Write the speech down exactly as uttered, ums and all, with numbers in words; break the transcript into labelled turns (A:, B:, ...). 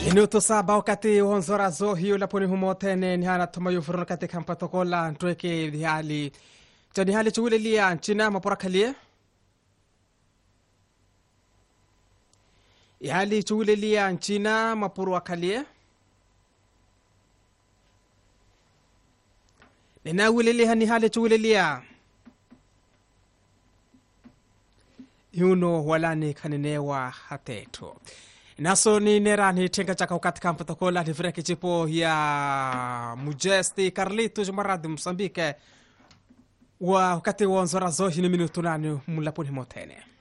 A: Minuto saba wakati wanzora zo hiyo laponi humotene ni hana tumayo furuna kati kampatokola ntweke dhihali jani hali chuwile liya nchina mapura kalie ihali chuwile liya nchina mapura kalie nina wile liya ni hali chuwile liya yuno walani kaninewa hateto naso ni nera ni tenga chaka wakati kampatokola ni vreke chipo ya Mujesti Carlitos Maradi Msambike wa wakati wanzora zo hini minuto nani mulapuni motene.